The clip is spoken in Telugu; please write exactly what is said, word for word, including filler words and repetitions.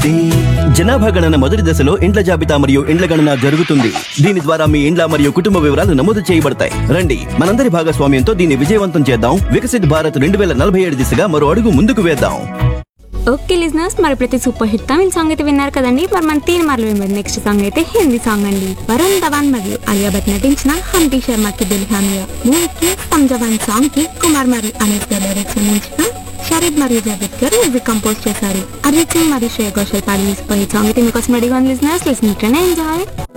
ఉన్నది. జనాభా గణన మొదటి దశలో ఇండ్ల జాబితా మరియు ఇండ్ల గణన జరుగుతుంది. దీని ద్వారా మీ ఇండ్ల మరియు కుటుంబ వివరాలు నమోదు చేయబడతాయి. రండి మనందరి భాగస్వామ్యంతో దీన్ని విజయవంతం చేద్దాం. వికసిత్ భారత్ రెండు వేల నలభై ఏడు దిశగా మరో అడుగు ముందుకు వేద్దాం. ఓకే లిజనర్స్, మరి ప్రతి సూపర్ హిట్ తమిళ సాంగ్ అయితే విన్నారు కదండి. మరి మన తీన్ మార్లు వినబడి నెక్స్ట్ సాంగ్ అయితే హిందీ సాంగ్ అండి. వరుణ్ ధవన్ మరియు అలియా భట్ నటించిన హంపి శర్మకి దిల్హానియా మూవీకి సంజవాన్ సాంగ్ కి కుమార్ మరి అనేక లిరిక్స్ అందించిన షరీఫ్ మరియు జావేద్ గారు మ్యూజిక్ కంపోజ్ చేశారు. అరిజిత్ సింగ్ మరియు శ్రేయా ఘోషల్ పాడిన సూపర్ హిట్ సాంగ్ అయితే మీకోసం రెడీగా ఉంది లిజనర్స్. Listen to enjoy.